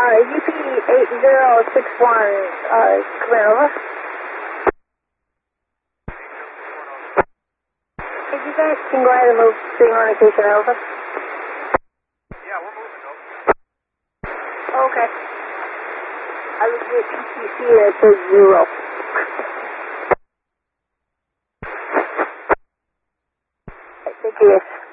UP8061, come in, over. Hey, you guys can go ahead and move signal indication, over. Yeah, we're moving, over. Okay. I looked at PTC and it says 0. Thank you.